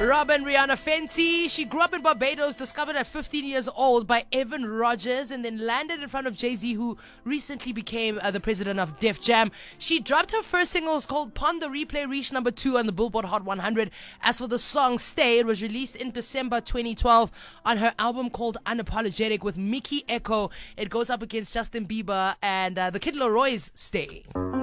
Robyn Rihanna Fenty. She grew up in Barbados, discovered at 15 years old by Evan Rogers, and then landed in front of Jay-Z, who recently became the president of Def Jam. She dropped her first single, it's called Pon the Replay, reached number 2 on the Billboard Hot 100. As for the song Stay, it was released in December 2012 on her album called Unapologetic with Mickey Echo. It goes up against Justin Bieber and the Kid Leroy's Stay.